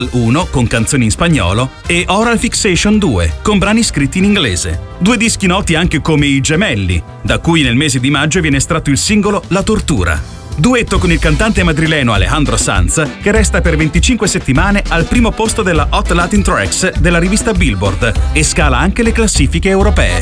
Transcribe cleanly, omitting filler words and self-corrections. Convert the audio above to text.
1 con canzoni in spagnolo e Oral Fixation 2 con brani scritti in inglese. Due dischi noti anche come I Gemelli, da cui nel mese di maggio viene estratto il singolo La Tortura. Duetto con il cantante madrileno Alejandro Sanz, che resta per 25 settimane al primo posto della Hot Latin Tracks della rivista Billboard e scala anche le classifiche europee.